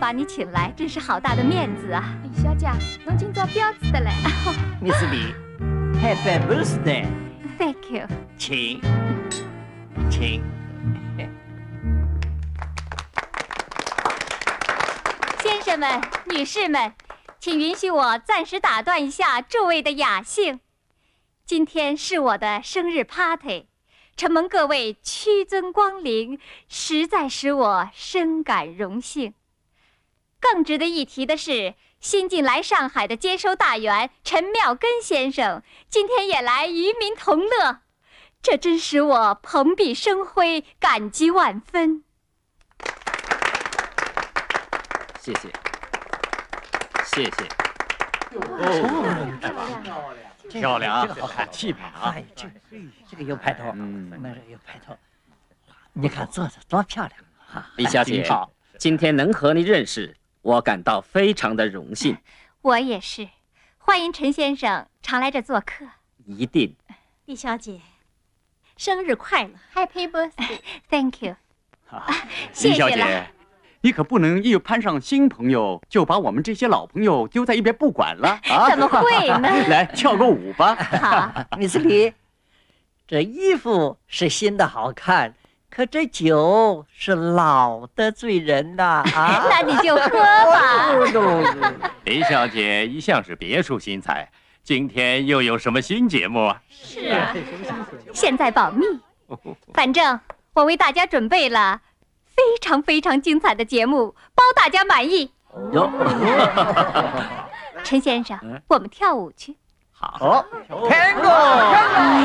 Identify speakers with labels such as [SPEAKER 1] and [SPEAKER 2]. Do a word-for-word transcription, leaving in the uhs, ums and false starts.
[SPEAKER 1] 把你请来，真是好大的面子啊！
[SPEAKER 2] 李小姐，侬今朝标致的嘞。
[SPEAKER 3] Miss Lee, Happy Birthday!
[SPEAKER 1] Thank you。
[SPEAKER 3] 请，请。
[SPEAKER 1] 先生们、女士们，请允许我暂时打断一下诸位的雅兴。今天是我的生日 party， 承蒙各位屈尊光临，实在使我深感荣幸。更值得一提的是，新近来上海的接收大员陈妙根先生，今天也来与民同乐，这真使我蓬荜生辉，感激万分。
[SPEAKER 3] 谢谢，谢谢。
[SPEAKER 4] 哦，太棒了，漂亮啊，好看，气派啊！
[SPEAKER 3] 哎，这这个有派头，
[SPEAKER 4] 嗯，
[SPEAKER 3] 那个有派头。你看做的多漂亮啊！
[SPEAKER 5] 李小姐，今天能和你认识，我感到非常的荣幸。
[SPEAKER 1] 我也是，欢迎陈先生常来这做客。
[SPEAKER 5] 一定。
[SPEAKER 6] 李小姐，生日快乐
[SPEAKER 1] ！Happy birthday！Thank you。
[SPEAKER 4] 李小姐。你可不能一攀上新朋友，就把我们这些老朋友丢在一边不管了啊！
[SPEAKER 1] 怎么会呢？
[SPEAKER 4] 来跳个舞吧！
[SPEAKER 1] 好
[SPEAKER 3] ，Miss Lee，这衣服是新的好看，可这酒是老的醉人呐！啊，
[SPEAKER 1] 那你就喝吧。
[SPEAKER 7] 李小姐一向是别出心裁，今天又有什么新节目？
[SPEAKER 1] 是啊，现在保密。反正我为大家准备了非常非常精彩的节目，包大家满意。
[SPEAKER 3] 哟，
[SPEAKER 1] 陈先生，我们跳舞去。
[SPEAKER 3] 好，Tango。